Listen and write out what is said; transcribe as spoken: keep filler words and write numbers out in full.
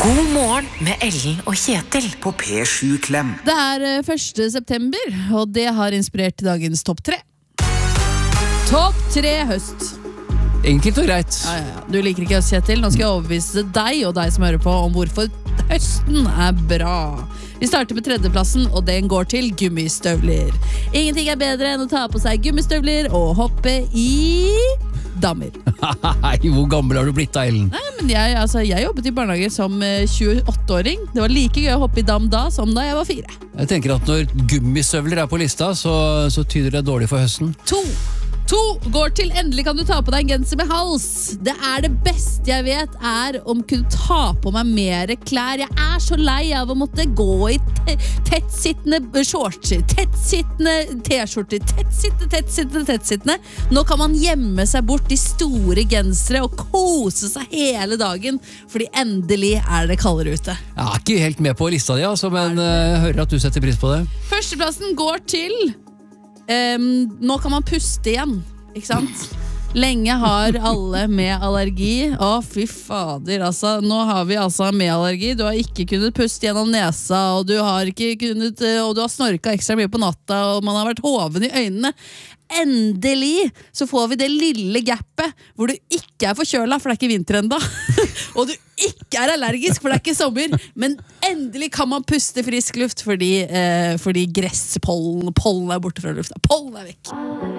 God morgen med Ellen og Kjetil på P sju Klem. Det er eh, første september, og det har inspirert til dagens topp tre. Topp tre høst. Enkelt og greit. Ja, ja, ja. Du liker ikke høst, Kjetil. Nå skal jeg overbevise deg og deg som hører på om hvorfor høsten er bra. Vi starter med tredjeplassen, og den går til gummistøvler. Ingenting er bedre enn å ta på seg gummistøvler og hoppe i dammer. Nei, hvor gammel har du blitt da, Ellen? Nei, men jeg, altså, jeg jobbet i barnehage som eh, tjueåtte-åring. Det var like gøy å hoppe i dam da som da jeg var fire. Jeg tenker at når gummistøvler er på lista, så, så tyder det dårlig for høsten. To. To går til endelig kan du ta på deg en genser med hals. Det er det beste jeg vet er om kunne ta på meg mer klær. Jeg er så lei av å måtte gå i te tettsittende shortser, tettsittende t-skjorter, tettsittende, tettsittende, tettsittende. Nå kan man gjemme seg bort i store gensere og kose seg hele dagen, fordi endelig er det kaldere ute. Jeg er ikke helt med på lista di, altså, men jeg hører at du setter pris på det. Førsteplassen går til Um, nå kan man puste igjen, ikke sant? Lenge har alle med allergi. Å, fy fader, altså. Nå har vi altså med allergi. Du har ikke kunnet puste gjennom nesa, og du har ikke kunnet, og du har snorket ekstra mye på natta, og man har vært hoven i øynene. Endelig så får vi det lille gapet hvor du ikke er forkjøla, for det er ikke vinter enda. Og du ikke er allergisk, for det er ikke sommer. Men endelig kan man puste frisk luft, fordi, eh, fordi gresspollen pollen er borte fra lufta. Pollen er vekk.